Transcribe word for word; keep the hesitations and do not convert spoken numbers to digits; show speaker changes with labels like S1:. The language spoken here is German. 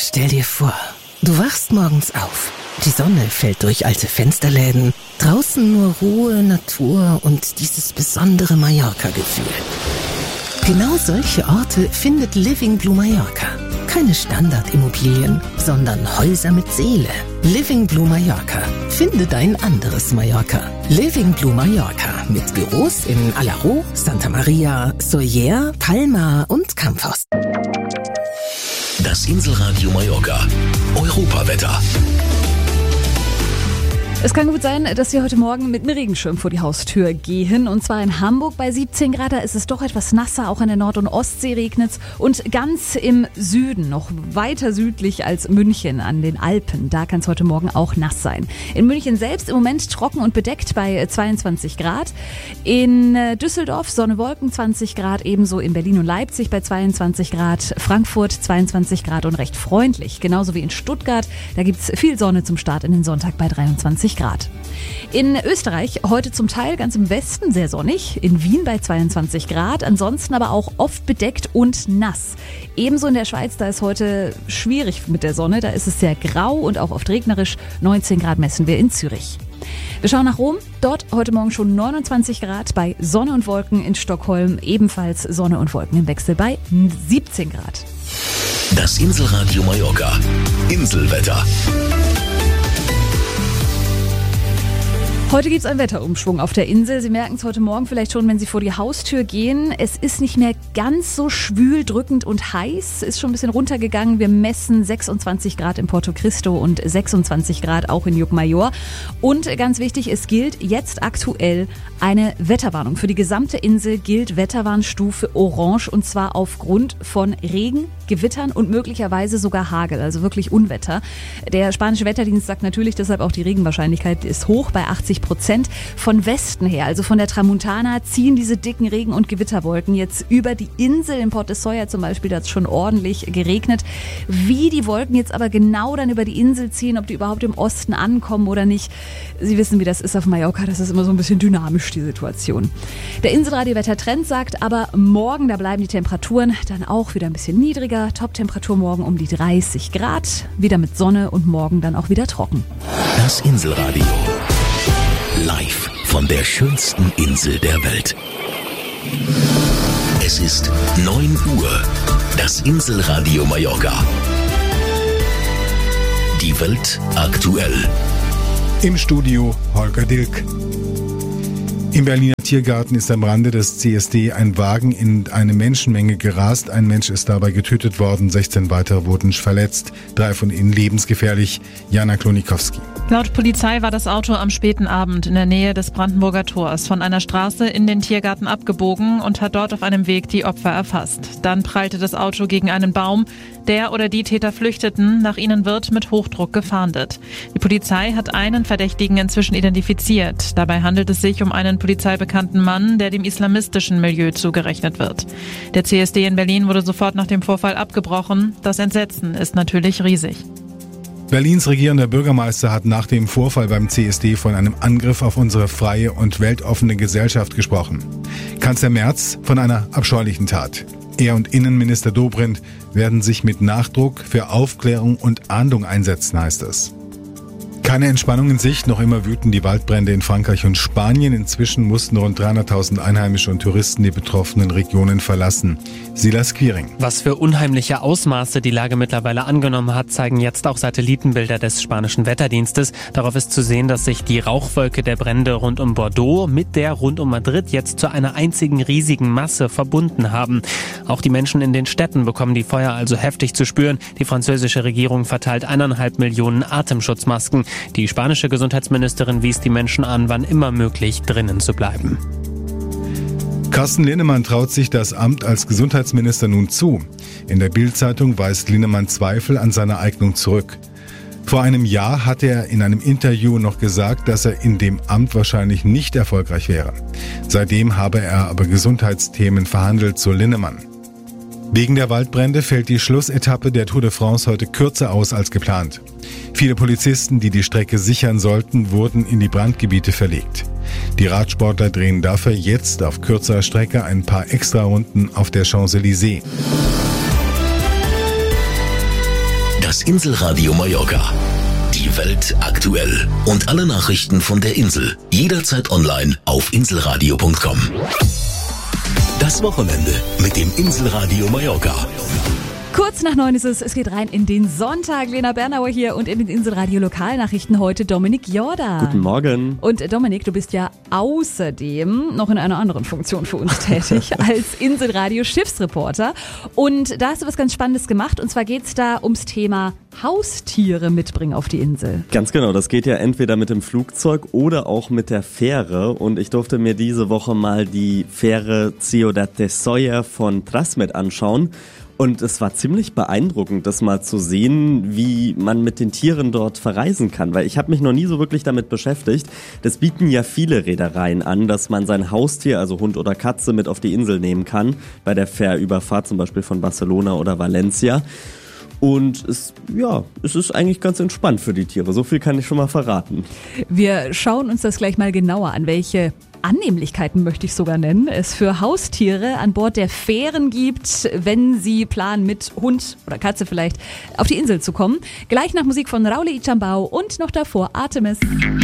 S1: Stell dir vor, du wachst morgens auf. Die Sonne fällt durch alte Fensterläden. Draußen nur Ruhe, Natur und dieses besondere Mallorca-Gefühl. Genau solche Orte findet Living Blue Mallorca. Keine Standardimmobilien, sondern Häuser mit Seele. Living Blue Mallorca. Finde dein anderes Mallorca. Living Blue Mallorca mit Büros in Alaró, Santa Maria, Sóller, Palma und Campos.
S2: Das Inselradio Mallorca. Europawetter.
S3: Es kann gut sein, dass Sie heute Morgen mit einem Regenschirm vor die Haustür gehen. Und zwar in Hamburg bei siebzehn Grad. Da ist es doch etwas nasser. Auch an der Nord- und Ostsee regnet es. Und ganz im Süden, noch weiter südlich als München an den Alpen, da kann es heute Morgen auch nass sein. In München selbst im Moment trocken und bedeckt bei zweiundzwanzig Grad. In Düsseldorf Sonne, Wolken zwanzig Grad. Ebenso in Berlin und Leipzig bei zweiundzwanzig Grad. Frankfurt zweiundzwanzig Grad und recht freundlich. Genauso wie in Stuttgart. Da gibt es viel Sonne zum Start in den Sonntag bei dreiundzwanzig Grad. In Österreich heute zum Teil ganz im Westen sehr sonnig, in Wien bei zweiundzwanzig Grad, ansonsten aber auch oft bedeckt und nass. Ebenso in der Schweiz, da ist heute schwierig mit der Sonne, da ist es sehr grau und auch oft regnerisch, neunzehn Grad messen wir in Zürich. Wir schauen nach Rom, dort heute Morgen schon neunundzwanzig Grad bei Sonne und Wolken, in Stockholm ebenfalls Sonne und Wolken im Wechsel bei siebzehn Grad.
S2: Das Inselradio Mallorca. Inselwetter.
S3: Heute gibt es einen Wetterumschwung auf der Insel. Sie merken es heute Morgen vielleicht schon, wenn Sie vor die Haustür gehen. Es ist nicht mehr ganz so schwül, drückend und heiß. Ist schon ein bisschen runtergegangen. Wir messen sechsundzwanzig Grad in Porto Cristo und sechsundzwanzig Grad auch in Llucmajor. Und ganz wichtig, es gilt jetzt aktuell eine Wetterwarnung. Für die gesamte Insel gilt Wetterwarnstufe Orange und zwar aufgrund von Regen, Gewittern und möglicherweise sogar Hagel, also wirklich Unwetter. Der spanische Wetterdienst sagt natürlich deshalb auch, die Regenwahrscheinlichkeit ist hoch bei achtzig Prozent. Von Westen her, also von der Tramontana, ziehen diese dicken Regen- und Gewitterwolken jetzt über die Insel. In Port de Sóller zum Beispiel, da hat es schon ordentlich geregnet. Wie die Wolken jetzt aber genau dann über die Insel ziehen, ob die überhaupt im Osten ankommen oder nicht, Sie wissen, wie das ist auf Mallorca, das ist immer so ein bisschen dynamisch, die Situation. Der Inselradio-Wettertrend sagt aber, morgen, da bleiben die Temperaturen dann auch wieder ein bisschen niedriger. Toptemperatur morgen um die dreißig Grad, wieder mit Sonne und morgen dann auch wieder trocken.
S2: Das Inselradio. Live von der schönsten Insel der Welt. Es ist neun Uhr. Das Inselradio Mallorca. Die Welt aktuell.
S4: Im Studio Holger Dilk. Im Berliner Tiergarten ist am Rande des C S D ein Wagen in eine Menschenmenge gerast. Ein Mensch ist dabei getötet worden, sechzehn weitere wurden verletzt, drei von ihnen lebensgefährlich. Jana Klonikowski.
S5: Laut Polizei war das Auto am späten Abend in der Nähe des Brandenburger Tors von einer Straße in den Tiergarten abgebogen und hat dort auf einem Weg die Opfer erfasst. Dann prallte das Auto gegen einen Baum. Der oder die Täter flüchteten, nach ihnen wird mit Hochdruck gefahndet. Die Polizei hat einen Verdächtigen inzwischen identifiziert. Dabei handelt es sich um einen polizeibekannten Mann, der dem islamistischen Milieu zugerechnet wird. Der C S D in Berlin wurde sofort nach dem Vorfall abgebrochen. Das Entsetzen ist natürlich riesig.
S4: Berlins regierender Bürgermeister hat nach dem Vorfall beim C S D von einem Angriff auf unsere freie und weltoffene Gesellschaft gesprochen. Kanzler Merz von einer abscheulichen Tat. Er und Innenminister Dobrindt werden sich mit Nachdruck für Aufklärung und Ahndung einsetzen, heißt es. Keine Entspannung in Sicht, noch immer wüten die Waldbrände in Frankreich und Spanien. Inzwischen mussten rund dreihunderttausend Einheimische und Touristen die betroffenen Regionen verlassen. Silas Quiring.
S6: Was für unheimliche Ausmaße die Lage mittlerweile angenommen hat, zeigen jetzt auch Satellitenbilder des spanischen Wetterdienstes. Darauf ist zu sehen, dass sich die Rauchwolke der Brände rund um Bordeaux mit der rund um Madrid jetzt zu einer einzigen riesigen Masse verbunden haben. Auch die Menschen in den Städten bekommen die Feuer also heftig zu spüren. Die französische Regierung verteilt eineinhalb Millionen Atemschutzmasken. Die spanische Gesundheitsministerin wies die Menschen an, wann immer möglich drinnen zu bleiben.
S4: Carsten Linnemann traut sich das Amt als Gesundheitsminister nun zu. In der Bild-Zeitung weist Linnemann Zweifel an seiner Eignung zurück. Vor einem Jahr hatte er in einem Interview noch gesagt, dass er in dem Amt wahrscheinlich nicht erfolgreich wäre. Seitdem habe er aber Gesundheitsthemen verhandelt, so Linnemann. Wegen der Waldbrände fällt die Schlussetappe der Tour de France heute kürzer aus als geplant. Viele Polizisten, die die Strecke sichern sollten, wurden in die Brandgebiete verlegt. Die Radsportler drehen dafür jetzt auf kürzerer Strecke ein paar Extrarunden auf der Champs-Élysées.
S2: Das Das Inselradio Mallorca. Die Welt aktuell. Und alle Nachrichten von der Insel. Jederzeit online auf inselradio punkt com. Das Wochenende mit dem Inselradio Mallorca.
S3: Kurz nach neun ist es, es geht rein in den Sonntag. Lena Bernauer hier und in den Inselradio Lokalnachrichten heute Dominik Jordan.
S7: Guten Morgen.
S3: Und Dominik, du bist ja außerdem noch in einer anderen Funktion für uns tätig, als Inselradio Schiffsreporter. Und da hast du was ganz Spannendes gemacht, und zwar geht es da ums Thema Haustiere mitbringen auf die Insel.
S7: Ganz genau, das geht ja entweder mit dem Flugzeug oder auch mit der Fähre. Und ich durfte mir diese Woche mal die Fähre Ciudad de Soller von Trasmed anschauen. Und es war ziemlich beeindruckend, das mal zu sehen, wie man mit den Tieren dort verreisen kann. Weil ich habe mich noch nie so wirklich damit beschäftigt. Das bieten ja viele Reedereien an, dass man sein Haustier, also Hund oder Katze, mit auf die Insel nehmen kann. Bei der Fährüberfahrt zum Beispiel von Barcelona oder Valencia. Und es, ja, es ist eigentlich ganz entspannt für die Tiere. So viel kann ich schon mal verraten.
S3: Wir schauen uns das gleich mal genauer an, welche Annehmlichkeiten, möchte ich sogar nennen, es für Haustiere an Bord der Fähren gibt, wenn sie planen, mit Hund oder Katze vielleicht auf die Insel zu kommen. Gleich nach Musik von Rauli Icambau und noch davor Artemis.